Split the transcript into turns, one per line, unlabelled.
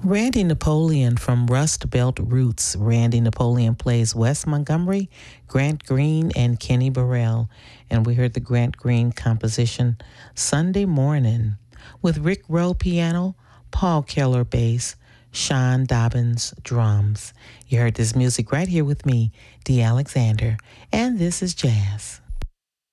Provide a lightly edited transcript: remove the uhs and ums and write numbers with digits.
Randy Napoleon from Rust Belt Roots. Randy Napoleon plays Wes Montgomery, Grant Green, and Kenny Burrell. And we heard the Grant Green composition Sunday Morning with Rick Rowe piano, Paul Keller bass, Sean Dobbins drums. You heard this music right here with me, Dee Alexander, and this is Jazz.